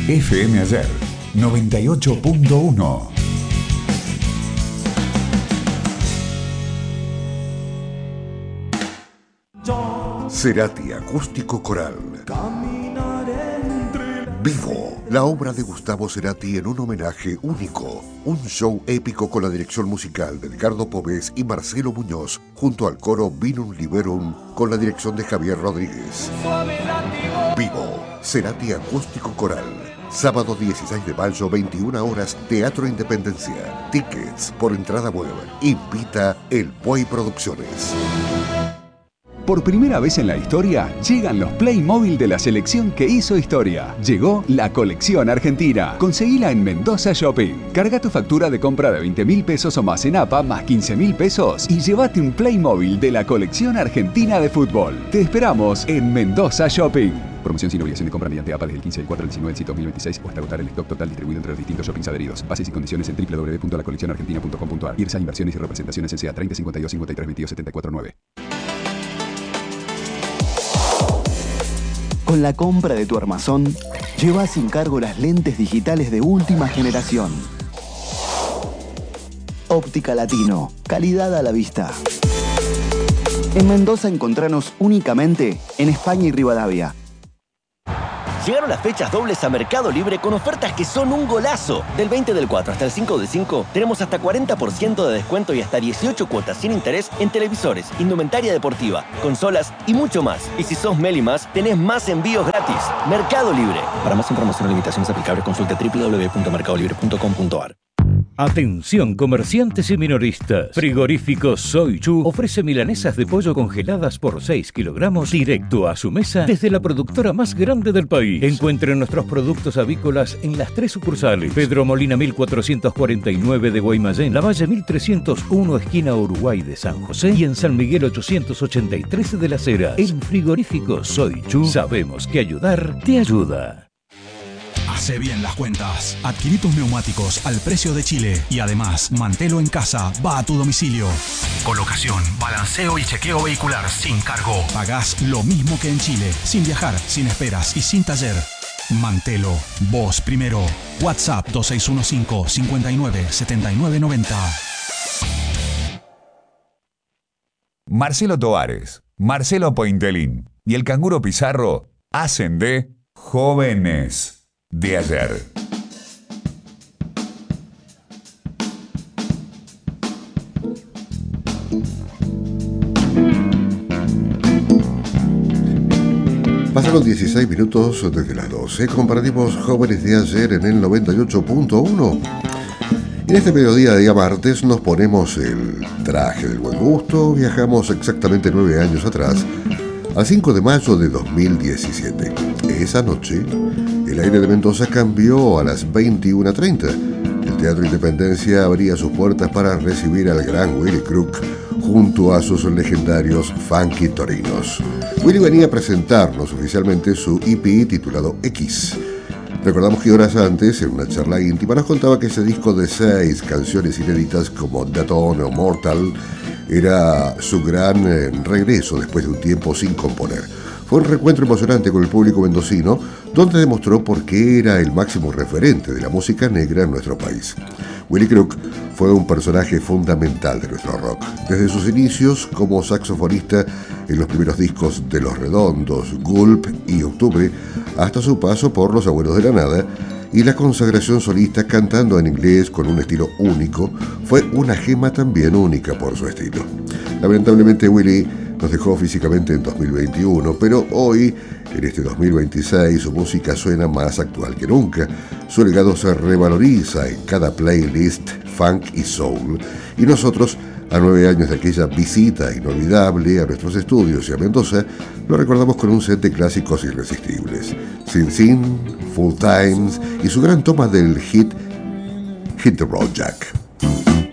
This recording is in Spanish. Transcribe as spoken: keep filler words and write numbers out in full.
F M Ayer noventa y ocho punto uno. Cerati Acústico Coral. Vivo, la obra de Gustavo Cerati en un homenaje único. Un show épico con la dirección musical de Edgardo Povés y Marcelo Muñoz, junto al coro Vinum Liberum, con la dirección de Javier Rodríguez. Vivo, Cerati Acústico Coral. Sábado dieciséis de mayo, veintiuna horas, Teatro Independencia. Tickets por entrada web. Invita El Puey Producciones. Por primera vez en la historia, llegan los Playmobil de la selección que hizo historia. Llegó la colección argentina. Conseguila en Mendoza Shopping. Carga tu factura de compra de veinte mil pesos o más en A P A más quince mil pesos y llévate un Playmobil de la colección argentina de fútbol. Te esperamos en Mendoza Shopping. Promoción sin obligación de compra mediante A P A desde el quince del cuatro del diecinueve del dos mil veintiséis o hasta agotar el stock total distribuido entre los distintos shoppings adheridos. Bases y condiciones en doble u doble u doble u punto la colección argentina punto com punto a r. Irsa Inversiones y Representaciones S A treinta cincuenta y dos cincuenta y tres veintidós setenta y cuatro nueve. Con la compra de tu armazón, lleva sin cargo las lentes digitales de última generación. Óptica Latino, calidad a la vista. En Mendoza encontranos únicamente en España y Rivadavia. Llegaron las fechas dobles a Mercado Libre con ofertas que son un golazo. Del veinte del cuatro hasta el cinco del cinco tenemos hasta cuarenta por ciento de descuento y hasta dieciocho cuotas sin interés en televisores, indumentaria deportiva, consolas y mucho más. Y si sos Meli más, tenés más envíos gratis. Mercado Libre. Para más información o limitaciones aplicables, consulte doble u doble u doble u punto mercado libre punto com punto a r. Atención comerciantes y minoristas. Frigorífico Soy Chu ofrece milanesas de pollo congeladas por seis kilogramos directo a su mesa desde la productora más grande del país. Encuentren nuestros productos avícolas en las tres sucursales: Pedro Molina mil cuatrocientos cuarenta y nueve de Guaymallén, La Valle mil trescientos uno esquina Uruguay de San José y en San Miguel ochocientos ochenta y tres de Las Heras. En Frigorífico Soy Chu sabemos que ayudar te ayuda. Hace bien las cuentas. Adquirí tus neumáticos al precio de Chile y además Mantelo en casa va a tu domicilio. Colocación, balanceo y chequeo vehicular sin cargo. Pagás lo mismo que en Chile, sin viajar, sin esperas y sin taller. Mantelo, vos primero. WhatsApp dos seis uno cinco, cinco nueve, siete nueve nueve cero. Marcelo Tovares, Marcelo Pointelín y el Canguro Pizarro hacen de Jóvenes de Ayer. Pasaron dieciséis minutos desde las doce. Compartimos Jóvenes de Ayer en el noventa y ocho punto uno. Y en este mediodía de día martes nos ponemos el traje del buen gusto. Viajamos exactamente nueve años atrás, al cinco de mayo de dos mil diecisiete. Esa noche, el aire de Mendoza cambió a las veintiuna treinta. El Teatro Independencia abría sus puertas para recibir al gran Willy Crook junto a sus legendarios Funky Torinos. Willy venía a presentarnos oficialmente su E P titulado X. Recordamos que horas antes, en una charla íntima, nos contaba que ese disco de seis canciones inéditas como Dawn o Mortal era su gran eh, regreso después de un tiempo sin componer. Fue un reencuentro emocionante con el público mendocino, donde demostró por qué era el máximo referente de la música negra en nuestro país. Willy Crook fue un personaje fundamental de nuestro rock, desde sus inicios como saxofonista en los primeros discos de Los Redondos, Gulp y Octubre, hasta su paso por Los Abuelos de la Nada y la consagración solista cantando en inglés con un estilo único. Fue una gema también única por su estilo. Lamentablemente Willy nos dejó físicamente en dos mil veintiuno, pero hoy, en este dos mil veintiséis, su música suena más actual que nunca. Su legado se revaloriza en cada playlist funk y soul. Y nosotros, a nueve años de aquella visita inolvidable a nuestros estudios y a Mendoza, lo recordamos con un set de clásicos irresistibles: Sin Sin, Full Times y su gran toma del hit Hit the Road Jack.